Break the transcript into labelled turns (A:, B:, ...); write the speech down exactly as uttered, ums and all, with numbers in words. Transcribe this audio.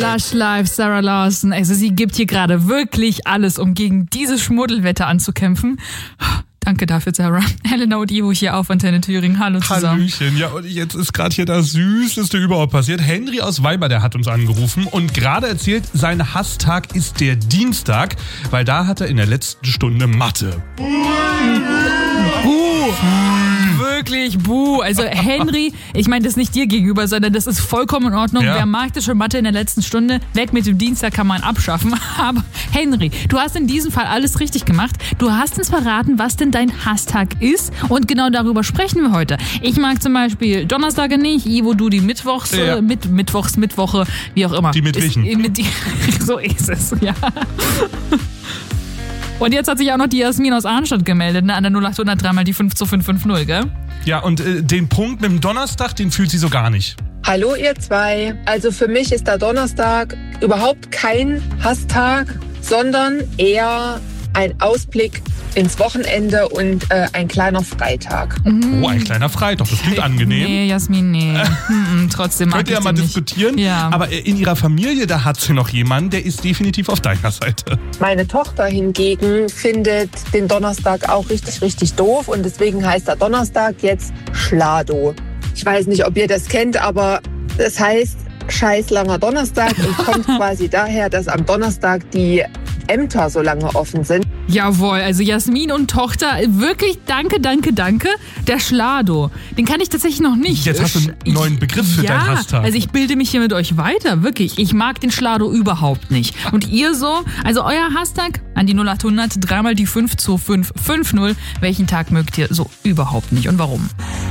A: Lush Life, Sarah Lawson. Also sie gibt hier gerade wirklich alles, um gegen dieses Schmuddelwetter anzukämpfen. Danke dafür, Sarah. Helena und Ivo hier auf Antenne Thüringen. Hallo zusammen.
B: Hallöchen. Ja, und jetzt ist gerade hier das Süßeste überhaupt passiert. Henry aus Weimar, der hat uns angerufen und gerade erzählt, sein Hasstag ist der Dienstag, weil da hat er in der letzten Stunde Mathe.
A: Buh. Wirklich, buh. Also Henry, ich meine das nicht dir gegenüber, sondern das ist vollkommen in Ordnung.
B: Ja.
A: Wer mag das schon Mathe in der letzten Stunde? Weg mit dem Dienstag kann man abschaffen. Aber Henry, du hast in diesem Fall alles richtig gemacht. Du hast uns verraten, was denn dein Hasstag ist. Und genau darüber sprechen wir heute. Ich mag zum Beispiel Donnerstage nicht. Ivo, du die Mittwochs,
B: Ja.
A: äh, mit, Mittwochs, Mittwoche, wie auch immer.
B: Die Mittwichen.
A: Ist, mit, die, so ist es, ja. Und jetzt hat sich auch noch die Jasmin aus Arnstadt gemeldet, ne? An der null acht hundert drei mal die fünf zwei fünf fünf null, gell?
B: Ja, und äh, den Punkt mit dem Donnerstag, den fühlt sie so gar nicht.
C: Hallo ihr zwei. Also für mich ist der Donnerstag überhaupt kein Hasstag, sondern eher ein Ausblick ins Wochenende und äh, ein kleiner Freitag.
B: Oh, ein kleiner Freitag, das klingt angenehm.
A: Nee, Jasmin, nee. Hm, trotzdem mag
B: Könnt
A: ich
B: ihr ja mal
A: den
B: diskutieren.
A: Nicht. Ja.
B: Aber in ihrer Familie, da hat sie noch jemanden, der ist definitiv auf deiner Seite.
C: Meine Tochter hingegen findet den Donnerstag auch richtig, richtig doof und deswegen heißt der Donnerstag jetzt Schlado. Ich weiß nicht, ob ihr das kennt, aber das heißt scheiß langer Donnerstag und kommt quasi daher, dass am Donnerstag die Ämter so lange offen sind.
A: Jawohl, also Jasmin und Tochter, wirklich danke, danke, danke. Der Schlado, den kann ich tatsächlich noch nicht.
B: Jetzt hast du einen
A: Ich-
B: neuen Begriff für
A: ja,
B: deinen Hasstag.
A: Also ich bilde mich hier mit euch weiter, wirklich. Ich mag den Schlado überhaupt nicht. Und ihr so? Also euer Hashtag an die null acht hundert, dreimal die fünf zwei fünf fünf null. Welchen Tag mögt ihr so überhaupt nicht und warum?